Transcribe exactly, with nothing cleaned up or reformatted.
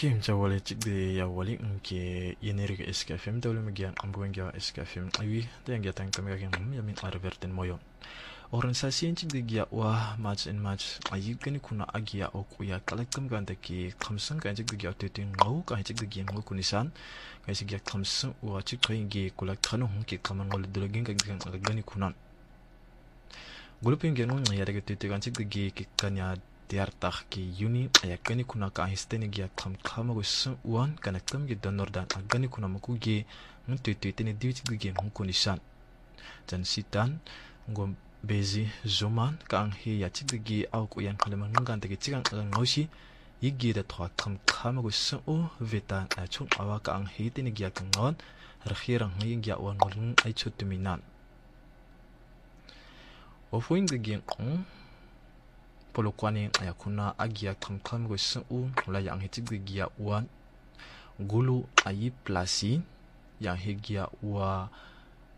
Kim jawale cikde ya wali nke yeneriga S K F M dawle magian ambuenga S K F M awi da yang gatang kami kagin ya min arverten moyo. Organisasi yang cikde gia wah match and match ayi kani kuna agia oku ya kalakam ganda ki kamsang kan cikde gia tetin ngau kan cikde gia ngau kunisan kan cikde gia kamsang wa cikde gia kulak kanu ki kaman ngol dolagin kan gani kunan. Gulupin genu ya daga tetin kan cikde gia ki kanya diartah ki uni ayakani kuna ka histeni gia kam kama gusun uan kana kam gi donor dan agani kuna maku gi ntutu teni diwit gi ngkunisan dan sitan ngom bezi zoman ka ang he ya chig gi au ku yan khala mangan ta gi chigang ang ngosi yigi da thwa kam kama gusun u vetan a chung awa ka ang he teni gia ka ngon rakhirang ngi gia wan ngol ai chutuminan ofuing gi ng polo kwani ayakuna agia kam kam go sun u la yang hitig gia wan gulu ayi plasi yang hegia wa